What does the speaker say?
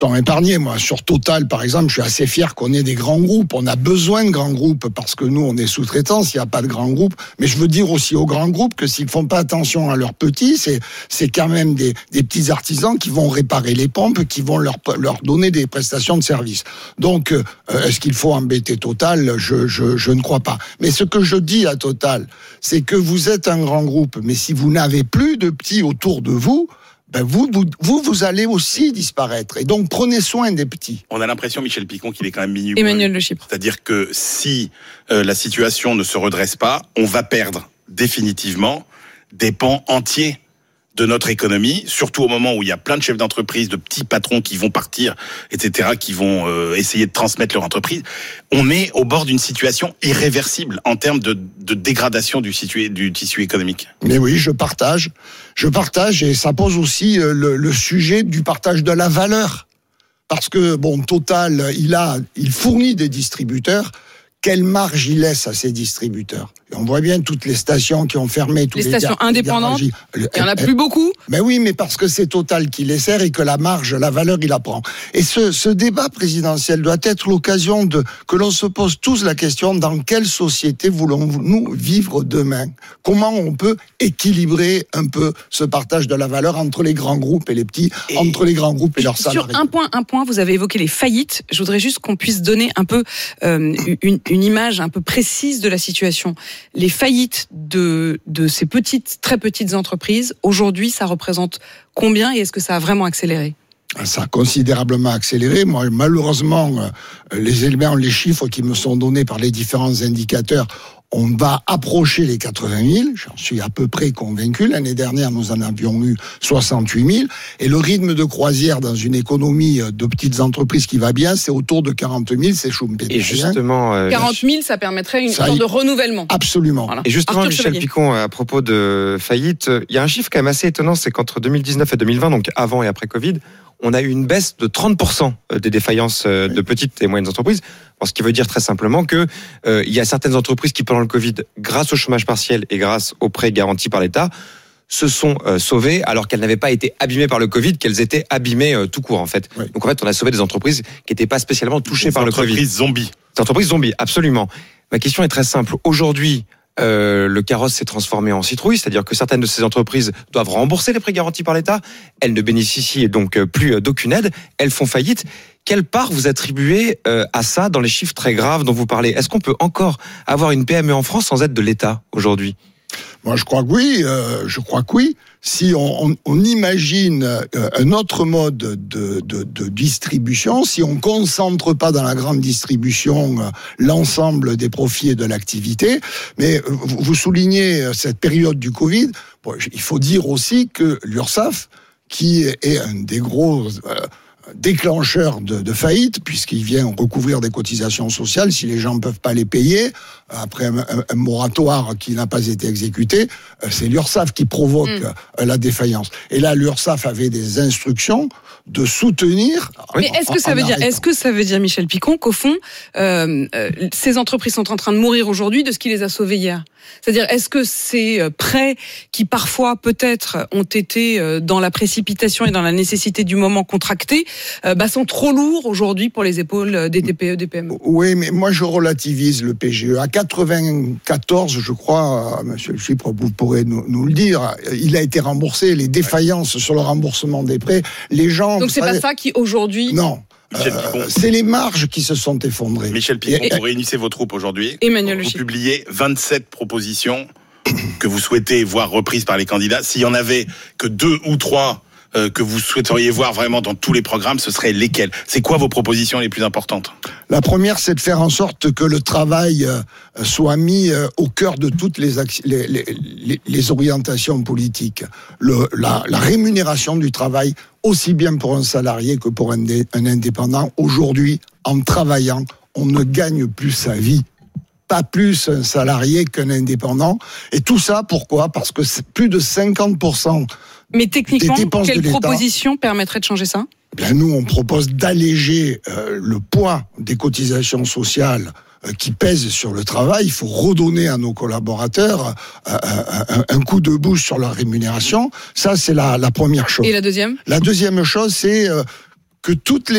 t'en épargner. Moi, sur Total, par exemple, je suis assez fier qu'on ait des grands groupes. On a besoin de grands groupes parce que nous, on est sous-traitants s'il n'y a pas de grands groupes. Mais je veux dire aussi aux grands groupes que s'ils font pas attention à leurs petits, c'est quand même des petits artisans qui vont réparer les pompes, qui vont leur donner des prestations de service. Donc, est-ce qu'il faut embêter Total ? Je ne crois pas. Mais ce que je dis à Total, c'est que vous êtes un grand groupe, mais si vous n'avez plus de petits autour de vous, ben vous allez aussi disparaître. Et donc, prenez soin des petits. On a l'impression, Michel Picon, qu'il est quand même minutieux. Emmanuel Le Chypre. C'est-à-dire que si la situation ne se redresse pas, on va perdre définitivement des pans entiers de notre économie, surtout au moment où il y a plein de chefs d'entreprise, de petits patrons qui vont partir, etc., qui vont essayer de transmettre leur entreprise. On est au bord d'une situation irréversible en termes de dégradation du tissu économique. Mais oui, je partage, et ça pose aussi le sujet du partage de la valeur. Parce que, Total, il fournit des distributeurs. Quelle marge il laisse à ces distributeurs ? Et on voit bien toutes les stations qui ont fermé. Les stations indépendantes, il n'y en a plus beaucoup. Mais oui, mais parce que c'est Total qui les sert et que la marge, la valeur, il la prend. Et ce débat présidentiel doit être l'occasion que l'on se pose tous la question, dans quelle société voulons-nous vivre demain ? Comment on peut équilibrer un peu ce partage de la valeur entre les grands groupes et les petits, entre les grands groupes et leurs salariés ? Sur un point, vous avez évoqué les faillites. Je voudrais juste qu'on puisse donner un peu une image un peu précise de la situation. Les faillites de ces très petites entreprises, aujourd'hui, ça représente combien et est-ce que ça a vraiment accéléré ? Ça a considérablement accéléré. Moi, malheureusement, les chiffres qui me sont donnés par les différents indicateurs, on va approcher les 80 000, j'en suis à peu près convaincu. L'année dernière, nous en avions eu 68 000. Et le rythme de croisière dans une économie de petites entreprises qui va bien, c'est autour de 40 000, c'est Schumpeter. Et justement... 40 000, ça permettrait une sorte de renouvellement. Absolument. Voilà. Et justement, Michel Picon, à propos de faillite, il y a un chiffre quand même assez étonnant, c'est qu'entre 2019 et 2020, donc avant et après Covid, on a eu une baisse de 30% des défaillances de petites et moyennes entreprises. Ce qui veut dire très simplement que il y a certaines entreprises qui, pendant le Covid, grâce au chômage partiel et grâce aux prêts garantis par l'État, se sont sauvées alors qu'elles n'avaient pas été abîmées par le Covid, qu'elles étaient abîmées tout court en fait. Oui. Donc en fait, on a sauvé des entreprises qui n'étaient pas spécialement touchées par le Covid. Des entreprises zombies, absolument. Ma question est très simple. Aujourd'hui, le carrosse s'est transformé en citrouille, c'est-à-dire que certaines de ces entreprises doivent rembourser les prêts garantis par l'État, elles ne bénéficient donc plus d'aucune aide, elles font faillite. Quelle part vous attribuez à ça dans les chiffres très graves dont vous parlez ? Est-ce qu'on peut encore avoir une PME en France sans aide de l'État aujourd'hui ? Moi, je crois que oui. Si on imagine un autre mode de distribution, si on concentre pas dans la grande distribution l'ensemble des profits et de l'activité, mais vous soulignez cette période du Covid, il faut dire aussi que l'URSSAF, qui est un des gros déclencheur de faillite, puisqu'il vient recouvrir des cotisations sociales, si les gens ne peuvent pas les payer, après un moratoire qui n'a pas été exécuté, c'est l'URSSAF qui provoque la défaillance. Et là, l'URSSAF avait des instructions de soutenir... Mais est-ce que ça veut dire, Michel Picon, qu'au fond, ces entreprises sont en train de mourir aujourd'hui de ce qui les a sauvées hier ? C'est-à-dire, est-ce que ces prêts qui parfois peut-être ont été dans la précipitation et dans la nécessité du moment contractés, sont trop lourds aujourd'hui pour les épaules des TPE, des PME ? Oui, mais moi je relativise le PGE. À 94, je crois, monsieur le Chypre, vous pourrez nous le dire, il a été remboursé, les défaillances sur le remboursement des prêts, les gens... Donc c'est pas ça qui aujourd'hui... Non. C'est les marges qui se sont effondrées. Michel Picon, vous réunissez vos troupes aujourd'hui. Emmanuel Le Chypre. Vous publiez 27 propositions que vous souhaitez voir reprises par les candidats. S'il y en avait que 2 ou 3 que vous souhaiteriez voir vraiment dans tous les programmes, ce seraient lesquels ? C'est quoi vos propositions les plus importantes ? La première, c'est de faire en sorte que le travail soit mis au cœur de toutes les orientations politiques. La rémunération du travail, aussi bien pour un salarié que pour un indépendant. Aujourd'hui, en travaillant, on ne gagne plus sa vie. Pas plus un salarié qu'un indépendant. Et tout ça, pourquoi ? Parce que c'est plus de 50%. Mais techniquement, quelle proposition permettrait de changer ça ? Nous, on propose d'alléger le poids des cotisations sociales qui pèsent sur le travail. Il faut redonner à nos collaborateurs un coup de boost sur leur rémunération. Ça, c'est la première chose. Et la deuxième ? La deuxième chose, c'est que toutes les